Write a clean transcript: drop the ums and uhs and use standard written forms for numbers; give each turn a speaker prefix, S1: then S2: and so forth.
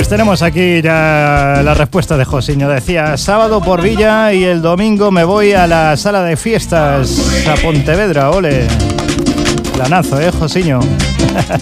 S1: tenemos aquí ya la respuesta de Josiño. Decía, sábado por Villa y el domingo me voy a la sala de fiestas a Pontevedra. Ole, planazo, Josiño.